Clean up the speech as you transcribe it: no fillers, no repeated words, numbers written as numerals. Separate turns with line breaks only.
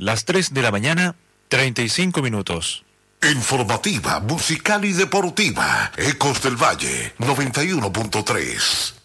Las 3 de la mañana, 35 minutos.
Informativa, musical y deportiva. Ecos del Valle, 91.3.